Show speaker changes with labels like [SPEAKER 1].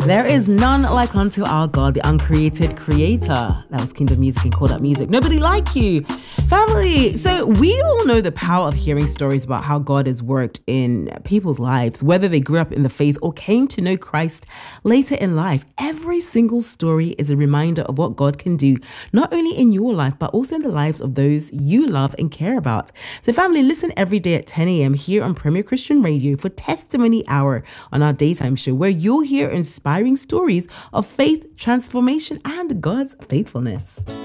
[SPEAKER 1] There is none like unto our God, the uncreated creator. That was Kingdom Music and Called Up Music. Nobody like you. Family, so we all know the power of hearing stories about how God has worked in people's lives, whether they grew up in the faith or came to know Christ later in life. Every single story is a reminder of what God can do, not only in your life, but also in the lives of those you love and care about. So family, listen every day at 10 a.m. here on Premier Christian Radio for Testimony Hour on our daytime show, where you'll hear inspiring stories of faith, transformation, and God's faithfulness.